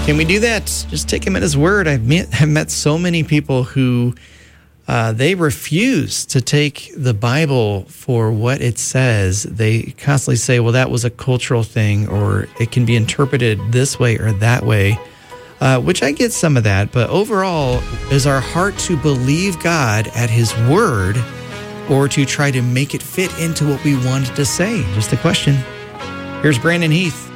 Can we do that? Just take him at his word. I've met so many people who they refuse to take the Bible for what it says. They constantly say, well, that was a cultural thing, or it can be interpreted this way or that way, which I get some of that. But overall, is our heart to believe God at his word or to try to make it fit into what we wanted to say? Just a question. Here's Brandon Heath.